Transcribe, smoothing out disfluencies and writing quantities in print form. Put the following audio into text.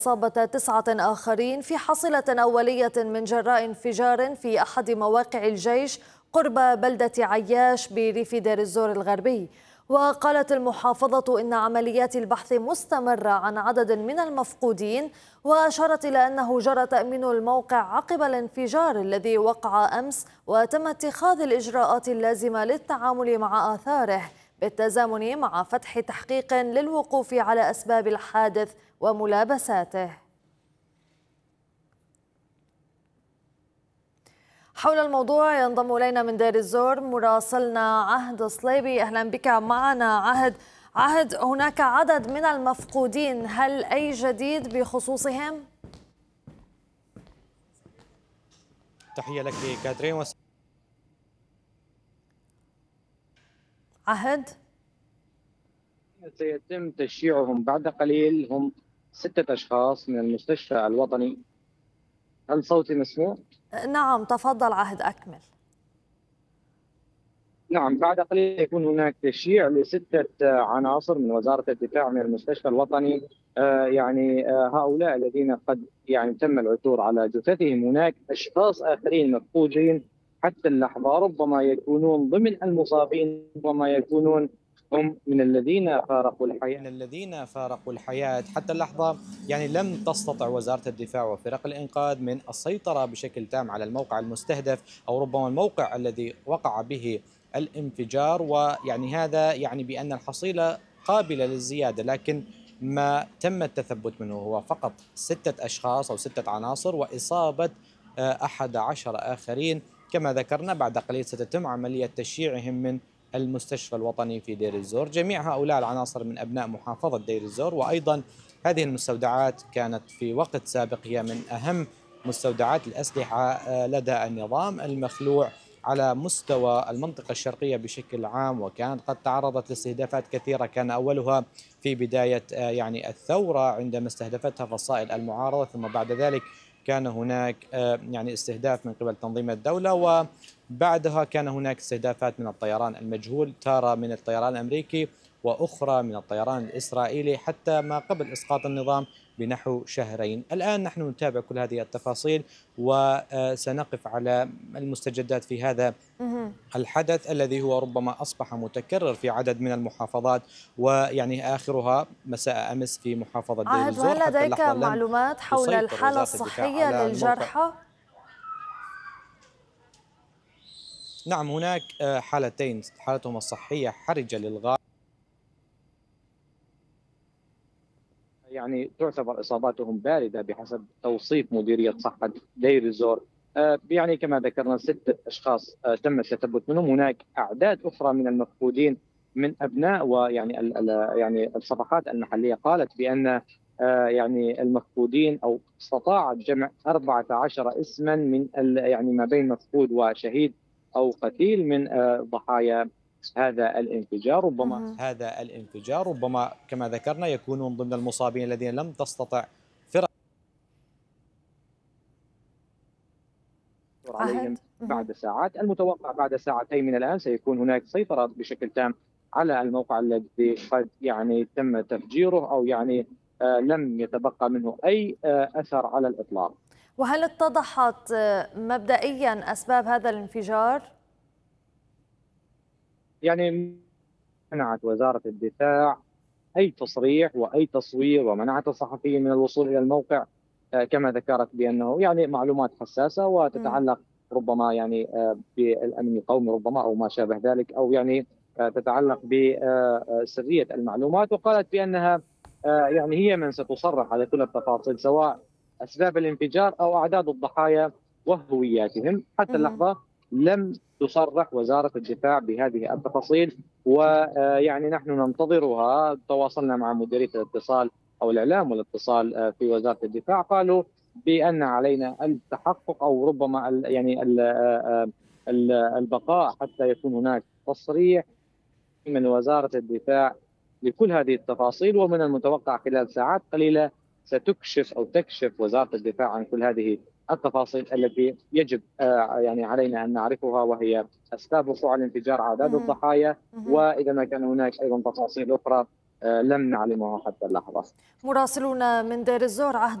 إصابة 9 آخرين في حصيلة أولية من جراء انفجار في أحد مواقع الجيش قرب بلدة عياش بريف دير الزور الغربي. وقالت المحافظة إن عمليات البحث مستمرة عن عدد من المفقودين، وأشارت إلى أنه جرى تأمين الموقع عقب الانفجار الذي وقع أمس، وتم اتخاذ الإجراءات اللازمة للتعامل مع آثاره بالتزامن مع فتح تحقيق للوقوف على أسباب الحادث وملابساته. حول الموضوع ينضم إلينا من دير الزور مراسلنا عهد صليبي. أهلا بك معنا عهد، هناك عدد من المفقودين، هل أي جديد بخصوصهم؟ تحية لك كاترين. عهد، سيتم تشييعهم بعد قليل. هم 6 أشخاص من المستشفى الوطني. هل صوتي مسموع؟ نعم تفضل عهد أكمل. نعم، بعد قليل يكون هناك تشييع ل6 عناصر من وزارة الدفاع من المستشفى الوطني. هؤلاء الذين قد تم العثور على جثثهم. هناك أشخاص آخرين مفقودين حتى اللحظة، ربما يكونون ضمن المصابين، ربما يكونون هم من الذين فارقوا الحياة حتى اللحظة. لم تستطع وزارة الدفاع وفرق الإنقاذ من السيطرة بشكل تام على الموقع المستهدف، أو ربما الموقع الذي وقع به الانفجار. هذا بأن الحصيلة قابلة للزيادة، لكن ما تم التثبت منه هو فقط 6 أشخاص أو 6 عناصر، وإصابة 11 آخرين. كما ذكرنا بعد قليل ستتم عملية تشييعهم من المستشفى الوطني في دير الزور. جميع هؤلاء العناصر من أبناء محافظة دير الزور، وأيضا هذه المستودعات كانت في وقت سابق هي من أهم مستودعات الأسلحة لدى النظام المخلوع على مستوى المنطقة الشرقية بشكل عام، وكانت قد تعرضت لاستهدافات كثيرة، كان أولها في بداية الثورة عندما استهدفتها فصائل المعارضة، ثم بعد ذلك كان هناك استهداف من قبل تنظيم الدولة، وبعدها كان هناك استهدافات من الطيران المجهول، تارة من الطيران الأمريكي وأخرى من الطيران الإسرائيلي، حتى ما قبل إسقاط النظام بنحو شهرين. الآن نحن نتابع كل هذه التفاصيل، وسنقف على المستجدات في هذا الحدث الذي هو ربما أصبح متكرر في عدد من المحافظات، آخرها مساء أمس في محافظة دير عهد، الزور. وهل لديك معلومات حول الحالة الصحية للجرحى؟ نعم، هناك حالتين حالتهم الصحية حرجة للغاية. تعتبر إصاباتهم باردة بحسب توصيف مديرية صحة دير الزور. كما ذكرنا 6 أشخاص تم التثبت منهم. هناك أعداد أخرى من المفقودين من أبناء، الصفحات المحلية قالت بأن المفقودين، أو استطاعت جمع 14 اسما من ما بين مفقود وشهيد أو قتيل من ضحايا هذا الانفجار. ربما كما ذكرنا يكونون ضمن المصابين الذين لم تستطع فرق عليهم بعد ساعات. المتوقع بعد ساعتين من الآن سيكون هناك سيطرة بشكل تام على الموقع الذي قد تم تفجيره، أو لم يتبقى منه أي أثر على الإطلاق. وهل اتضحت مبدئيا أسباب هذا الانفجار؟ منعت وزارة الدفاع أي تصريح وأي تصوير، ومنعت الصحفيين من الوصول إلى الموقع، كما ذكرت بأنه معلومات حساسة وتتعلق ربما بالأمن القومي، ربما أو ما شابه ذلك، أو تتعلق بسرية المعلومات. وقالت بأنها هي من ستصرح على كل التفاصيل، سواء أسباب الانفجار أو أعداد الضحايا وهوياتهم. حتى اللحظة لم تصرح وزارة الدفاع بهذه التفاصيل، نحن ننتظرها. تواصلنا مع مديرية الاتصال أو الإعلام والاتصال في وزارة الدفاع، قالوا بأن علينا التحقق، أو ربما البقاء حتى يكون هناك تصريح من وزارة الدفاع لكل هذه التفاصيل. ومن المتوقع خلال ساعات قليلة ستكشف أو تكشف وزارة الدفاع عن كل هذه التفاصيل التي يجب علينا أن نعرفها، وهي أسباب وقوع الانفجار، أعداد الضحايا، وإذا ما كان هناك أيضا تفاصيل أخرى لم نعلمه حتى اللحظة. مراسلون من دير الزور عهد